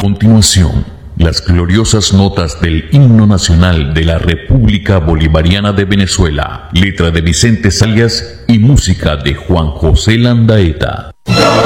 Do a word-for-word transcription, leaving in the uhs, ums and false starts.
continuación, las gloriosas notas del himno nacional de la República Bolivariana de Venezuela, letra de Vicente Zayas y música de Juan José Landaeta.